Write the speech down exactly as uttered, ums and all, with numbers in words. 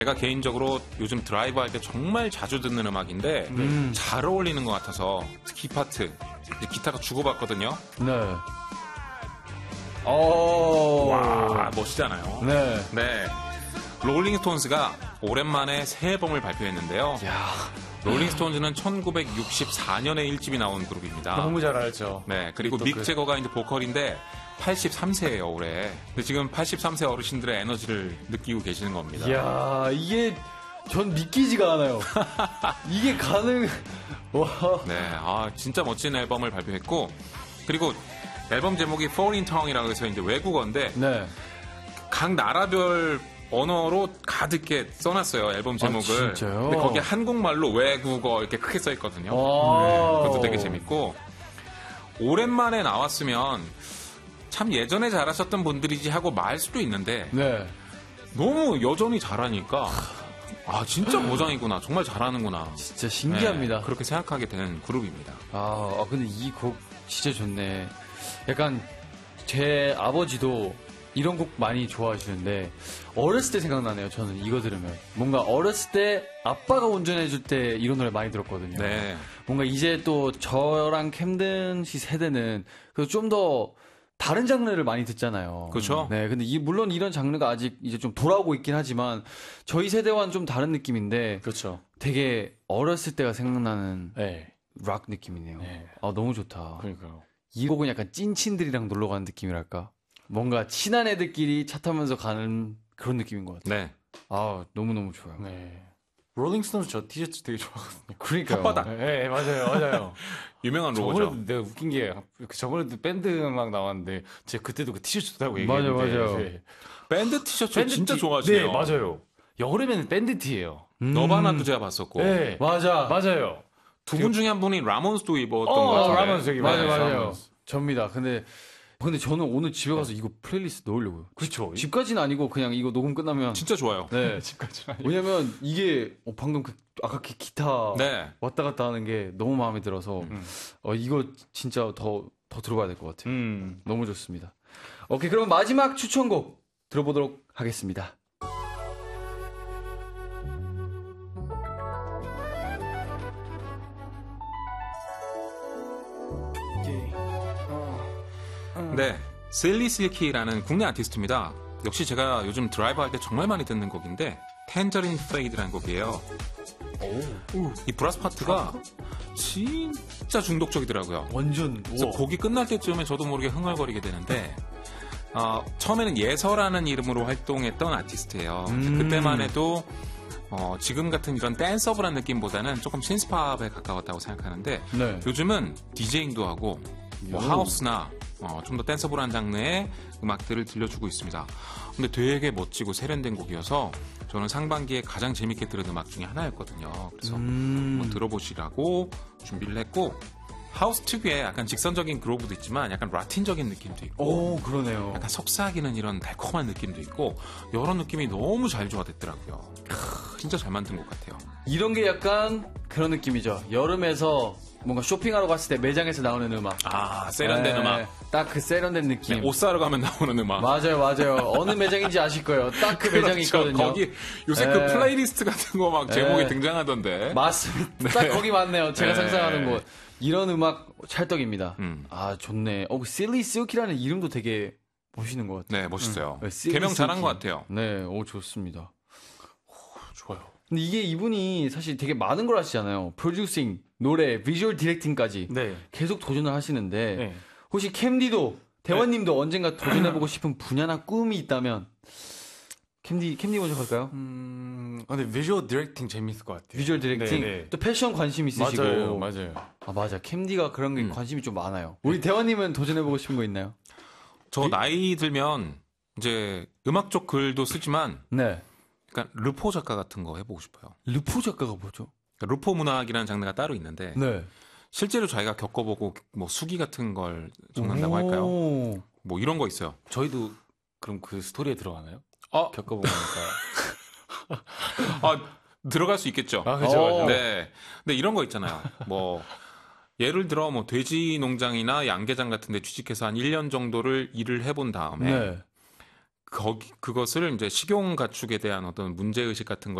제가 개인적으로 요즘 드라이브 할 때 정말 자주 듣는 음악인데 음. 잘 어울리는 것 같아서 키 파트 기타가 주고받거든요. 네. 오. 와 멋지잖아요. 네. 네. 롤링스톤즈가 오랜만에 새 앨범을 발표했는데요. 야. 롤링스톤즈는 천구백육십사 년에 일 집이 나온 그룹입니다. 너무 잘 알죠. 네. 그리고 믹 그... 제거가 이제 보컬인데 팔십삼 세예요 올해. 근데 지금 팔십삼 세 어르신들의 에너지를 느끼고 계시는 겁니다. 이야 이게 전 믿기지가 않아요. 이게 가능? 와. 네, 아 진짜 멋진 앨범을 발표했고 그리고 앨범 제목이 Foreign Tongue이라고 해서 이제 외국어인데 네. 각 나라별 언어로 가득게 써놨어요 앨범 제목을. 아, 진짜요? 근데 거기에 한국말로 외국어 이렇게 크게 써 있거든요. 네, 그것도 되게 재밌고 오랜만에 나왔으면. 참 예전에 잘하셨던 분들이지 하고 말 수도 있는데 네. 너무 여전히 잘하니까 아 진짜 모장이구나 정말 잘하는구나 진짜 신기합니다. 네, 그렇게 생각하게 되는 그룹입니다. 아, 아 근데 이 곡 진짜 좋네. 약간 제 아버지도 이런 곡 많이 좋아하시는데 어렸을 때 생각나네요. 저는 이거 들으면 뭔가 어렸을 때 아빠가 운전해줄 때 이런 노래 많이 들었거든요. 네. 뭔가 이제 또 저랑 캠든 씨 세대는 좀 더 다른 장르를 많이 듣잖아요. 그렇죠. 네, 근데 이 물론 이런 장르가 아직 이제 좀 돌아오고 있긴 하지만 저희 세대와는 좀 다른 느낌인데, 그렇죠. 되게 어렸을 때가 생각나는 네. 락 느낌이네요. 네. 아 너무 좋다. 그러니까요. 이 곡은 약간 찐친들이랑 놀러 가는 느낌이랄까. 뭔가 친한 애들끼리 차 타면서 가는 그런 느낌인 것 같아요. 네. 아 너무 너무 좋아요. 네. 롤링스톤스 저 티셔츠 되게 좋아하거든요. 그러니까요. 혓바닥. 네, 맞아요, 맞아요. 유명한 로고죠. 저번에도 내가 웃긴 게 저번에도 밴드 막 나왔는데 제가 그때도 그 티셔츠 좋다고 얘기했는데 맞아요, 맞아요. 네. 밴드 티셔츠 밴드 진짜 티... 좋아하시네요. 네, 맞아요. 여름에는 밴드 티예요. 음. 너바나도 제가 봤었고. 네, 맞아. 맞아요. 두 분 중에 한 분이 라몬스도 입었던 어, 것 같은데. 라몬스 여기 맞아요, 맞아요. 맞아요. 라몬스. 접니다. 근데 근데 저는 오늘 집에 가서 이거 플레이리스트 넣으려고요. 그렇죠. 집까지는 아니고 그냥 이거 녹음 끝나면. 진짜 좋아요. 네. 집까지. 왜냐면 이게 어, 방금 그 아까 그 기타 네. 왔다 갔다 하는 게 너무 마음에 들어서 음. 어, 이거 진짜 더 더 들어봐야 될 것 같아요. 음. 너무 좋습니다. 오케이, 그럼 마지막 추천곡 들어보도록 하겠습니다. 네. 셀리 실키라는 국내 아티스트입니다. 역시 제가 요즘 드라이브 할 때 정말 많이 듣는 곡인데 텐저린 페이드라는 곡이에요. 오. 이 브라스 파트가 진짜 중독적이더라고요. 완전 그래서 우와. 곡이 끝날 때쯤에 저도 모르게 흥얼거리게 되는데 어, 처음에는 예서라는 이름으로 활동했던 아티스트예요. 음. 그때만 해도 어, 지금 같은 이런 댄서블한 느낌보다는 조금 신스팝에 가까웠다고 생각하는데 네. 요즘은 디제잉도 하고 뭐 오. 하우스나 어, 좀 더 댄서블한 장르의 음악들을 들려주고 있습니다. 근데 되게 멋지고 세련된 곡이어서 저는 상반기에 가장 재밌게 들은 음악 중에 하나였거든요. 그래서 음. 한번 들어보시라고 준비를 했고 하우스 특유의 약간 직선적인 그루브도 있지만 약간 라틴적인 느낌도 있고 오, 그러네요. 약간 속삭이는 이런 달콤한 느낌도 있고 여러 느낌이 너무 잘 조화됐더라고요. 크, 진짜 잘 만든 것 같아요. 이런 게 약간 그런 느낌이죠. 여름에서 뭔가 쇼핑하러 갔을 때 매장에서 나오는 음악. 아 세련된 네, 음악. 딱 그 세련된 느낌. 네, 옷 사러 가면 나오는 음악. 맞아요, 맞아요. 어느 매장인지 아실 거예요. 딱 그 매장이 그렇죠. 있거든요. 거기 요새 네. 그 플레이리스트 같은 거 막 제목이 네. 등장하던데. 맞습니다. 딱 거기 맞네요. 제가 네. 상상하는 곳. 이런 음악 찰떡입니다. 음. 아, 좋네. 어, 실리 실키라는 이름도 되게 멋있는 것 같아요. 네, 멋있어요. 네, 실리 개명 잘한 실키. 것 같아요. 네, 오, 좋습니다. 좋아요. 근데 이게 이분이 사실 되게 많은 걸 하시잖아요. 프로듀싱, 노래, 비주얼 디렉팅까지 네. 계속 도전을 하시는데 네. 혹시 캠디도 대원님도 언젠가 도전해보고 싶은 분야나 꿈이 있다면 캠디 캠디 먼저 갈까요? 음, 근데 비주얼 디렉팅 재밌을 것 같아요. 비주얼 디렉팅, 네, 네. 또 패션 관심 있으시고. 맞아요, 맞아요. 아 맞아, 캠디가 그런 게 음. 관심이 좀 많아요. 우리 대원님은 도전해보고 싶은 거 있나요? 저 나이 들면 이제 음악 쪽 글도 쓰지만 네. 약간 르포 작가 같은 거 해보고 싶어요. 르포 작가가 뭐죠? 그러니까 르포 문학이라는 장르가 따로 있는데 네. 실제로 자기가 겪어보고 뭐 수기 같은 걸 적는다고 할까요? 오. 뭐 이런 거 있어요. 저희도 그럼 그 스토리에 들어가나요? 어, 겪어본 거니까. 아, 들어갈 수 있겠죠. 아, 그죠, 어. 그죠. 네. 근데 이런 거 있잖아요. 뭐 예를 들어 뭐 돼지 농장이나 양계장 같은 데 취직해서 한 일 년 정도를 일을 해본 다음에 네. 거기 그것을 이제 식용 가축에 대한 어떤 문제 의식 같은 걸